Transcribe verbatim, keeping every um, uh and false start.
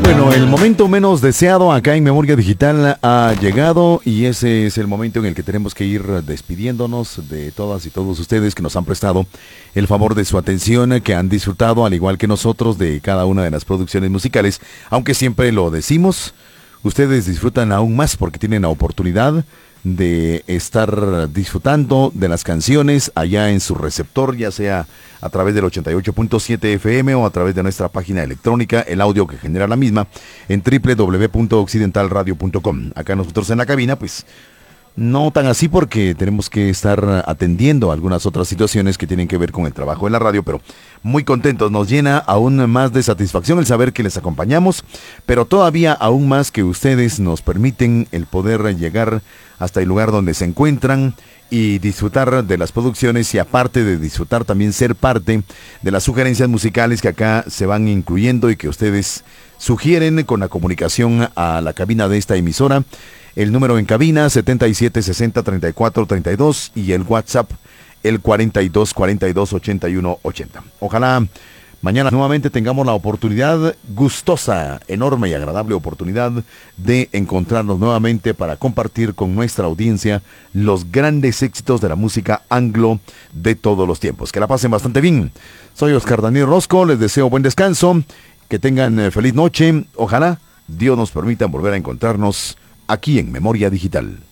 Bueno, el momento menos deseado acá en Memoria Digital ha llegado y ese es el momento en el que tenemos que ir despidiéndonos de todas y todos ustedes que nos han prestado el favor de su atención, que han disfrutado al igual que nosotros de cada una de las producciones musicales, aunque siempre lo decimos, ustedes disfrutan aún más porque tienen la oportunidad de estar disfrutando de las canciones allá en su receptor, ya sea a través del ochenta y ocho punto siete F M o a través de nuestra página electrónica, el audio que genera la misma en doble u doble u doble u punto occidental radio punto com. Acá nosotros en la cabina, pues no tan así porque tenemos que estar atendiendo algunas otras situaciones que tienen que ver con el trabajo de la radio, pero muy contentos, nos llena aún más de satisfacción el saber que les acompañamos, pero todavía aún más que ustedes nos permiten el poder llegar hasta el lugar donde se encuentran y disfrutar de las producciones y aparte de disfrutar también ser parte de las sugerencias musicales que acá se van incluyendo y que ustedes sugieren con la comunicación a la cabina de esta emisora. El número en cabina setenta y siete sesenta treinta y cuatro treinta y dos y el WhatsApp el cuarenta y dos cuarenta y dos ochenta y uno ochenta. Ojalá mañana nuevamente tengamos la oportunidad gustosa, enorme y agradable oportunidad de encontrarnos nuevamente para compartir con nuestra audiencia los grandes éxitos de la música anglo de todos los tiempos. Que la pasen bastante bien. Soy Oscar Daniel Rosco, les deseo buen descanso, que tengan eh, feliz noche. Ojalá Dios nos permita volver a encontrarnos aquí en Memoria Digital.